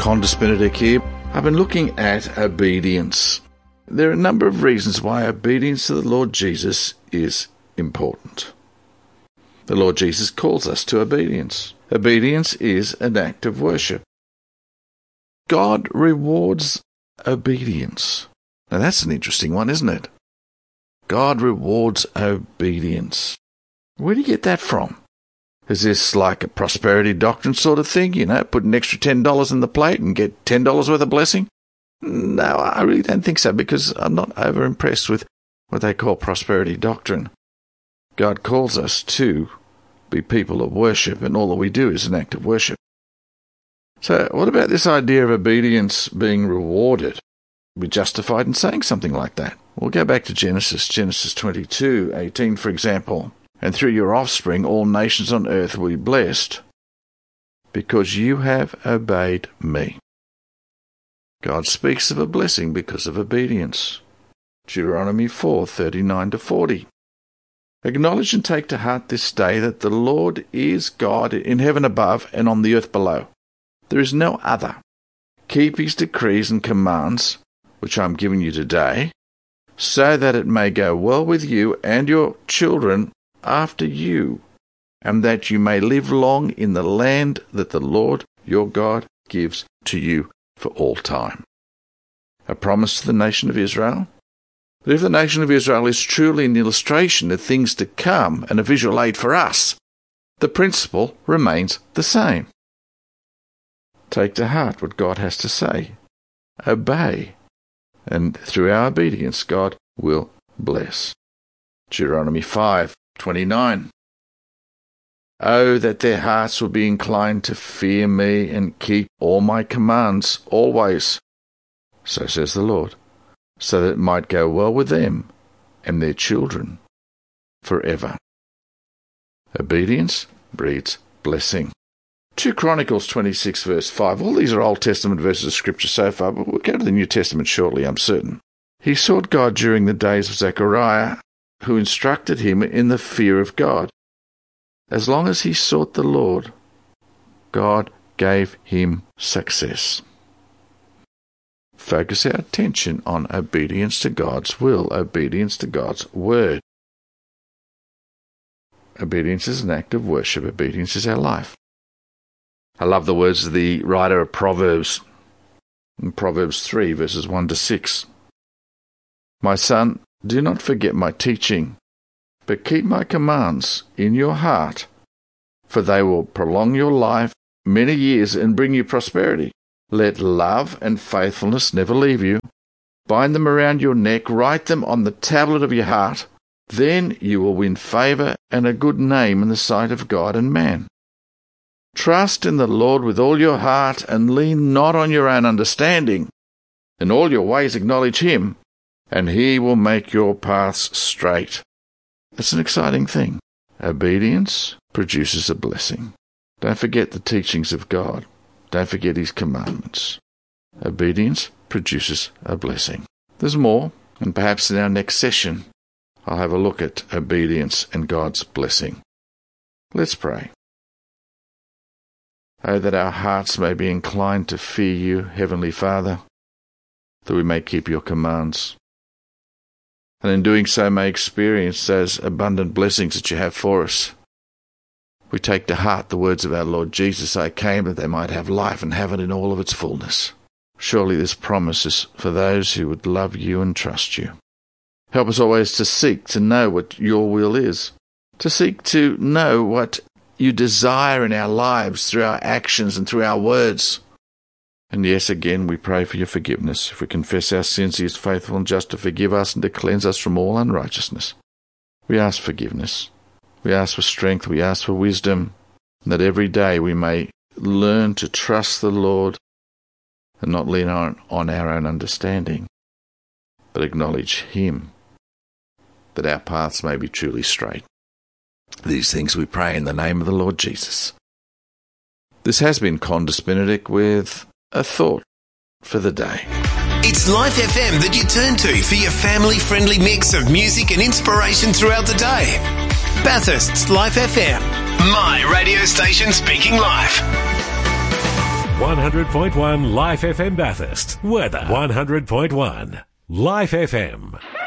Condis Benedict here. I've been looking at obedience. There are a number of reasons why obedience to the Lord Jesus is important. The Lord Jesus calls us to obedience. Obedience is an act of worship. God rewards obedience. Now that's an interesting one, isn't it? God rewards obedience. Where do you get that from? Is this like a prosperity doctrine sort of thing? Put an extra $10 in the plate and get $10 worth of blessing? No, I really don't think so, because I'm not over-impressed with what they call prosperity doctrine. God calls us to be people of worship, and all that we do is an act of worship. So what about this idea of obedience being rewarded? We're justified in saying something like that. We'll go back to Genesis 22:18, for example. And through your offspring all nations on earth will be blessed, because you have obeyed me. God speaks of a blessing because of obedience. Deuteronomy 4:39-40. Acknowledge and take to heart this day that the Lord is God in heaven above and on the earth below. There is no other. Keep his decrees and commands, which I am giving you today, so that it may go well with you and your children after you, and that you may live long in the land that the Lord your God gives to you for all time. A promise to the nation of Israel. But if the nation of Israel is truly an illustration of things to come and a visual aid for us, the principle remains the same. Take to heart what God has to say. Obey. And through our obedience, God will bless. Deuteronomy 5:29. Oh, that their hearts would be inclined to fear me and keep all my commands always, so says the Lord, so that it might go well with them and their children forever. Obedience breeds blessing. 2 Chronicles 26:5. All these are Old Testament verses of Scripture so far, but we'll go to the New Testament shortly, I'm certain. He sought God during the days of Zechariah, who instructed him in the fear of God. As long as he sought the Lord, God gave him success. Focus our attention on obedience to God's will, obedience to God's word. Obedience is an act of worship. Obedience is our life. I love the words of the writer of Proverbs, in Proverbs 3, verses 1-6. My son, do not forget my teaching, but keep my commands in your heart, for they will prolong your life many years and bring you prosperity. Let love and faithfulness never leave you. Bind them around your neck, write them on the tablet of your heart. Then you will win favor and a good name in the sight of God and man. Trust in the Lord with all your heart and lean not on your own understanding. In all your ways acknowledge him, and he will make your paths straight. That's an exciting thing. Obedience produces a blessing. Don't forget the teachings of God. Don't forget his commandments. Obedience produces a blessing. There's more, and perhaps in our next session, I'll have a look at obedience and God's blessing. Let's pray. Oh, that our hearts may be inclined to fear you, Heavenly Father, that we may keep your commands, and in doing so may experience those abundant blessings that you have for us. We take to heart the words of our Lord Jesus, I came that they might have life and have it in all of its fullness. Surely this promise is for those who would love you and trust you. Help us always to seek to know what your will is, to seek to know what you desire in our lives through our actions and through our words. And yes, again, we pray for your forgiveness. If we confess our sins, he is faithful and just to forgive us and to cleanse us from all unrighteousness. We ask forgiveness. We ask for strength. We ask for wisdom, and that every day we may learn to trust the Lord and not lean on our own understanding, but acknowledge him, that our paths may be truly straight. These things we pray in the name of the Lord Jesus. This has been Condis Benedict with a thought for the day. It's Life FM that you turn to for your family-friendly mix of music and inspiration throughout the day. Bathurst's Life FM, my radio station speaking life. 100.1 Life FM Bathurst. Weather 100.1 Life FM.